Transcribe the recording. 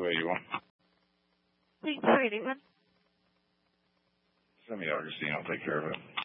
way you want. Thanks for anyone. Send me Augustine. I'll take care of it.